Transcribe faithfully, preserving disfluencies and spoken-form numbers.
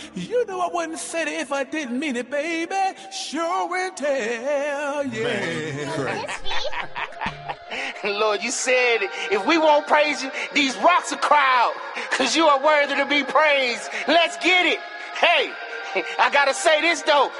You know I wouldn't say it if I didn't mean it, baby. Sure and tell, yeah. Lord, you said if we won't praise you, these rocks will cry out, because you are worthy to be praised. Let's get it. Hey, I gotta say this though.